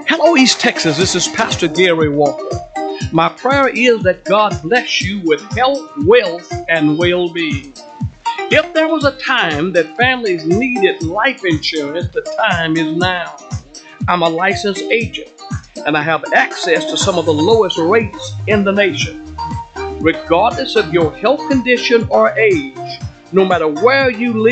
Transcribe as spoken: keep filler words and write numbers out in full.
Hello, East Texas. This is Pastor Gary Walker. My prayer is that God bless you with health, wealth, and well being. If there was a time that families needed life insurance, the time is now. I'm a licensed agent and I have access to some of the lowest rates in the nation. Regardless of your health condition or age, no matter where you live,